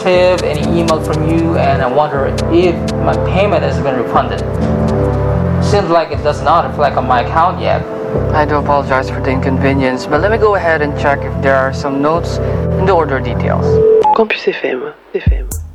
receive any email from you, and I wonder if my payment has been refunded. Seems like it does not reflect on my account yet. I do apologize for the inconvenience, but let me go ahead and check if there are some notes in the order details. Campus FM.